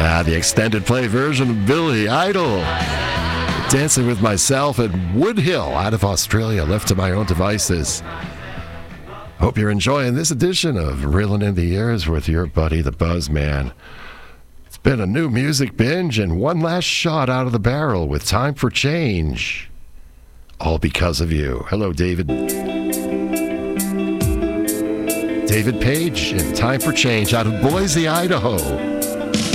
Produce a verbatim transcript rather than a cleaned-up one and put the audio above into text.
Ah, the extended play version of Billy Idol. Dancing with Myself at Woodhill out of Australia, left to my own devices. Hope you're enjoying this edition of Reelin' in the Years with your buddy, the Buzzman. It's been a new music binge and one last shot out of the barrel with Time for Change. All because of you. Hello, David. David Page and Time for Change out of Boise, Idaho.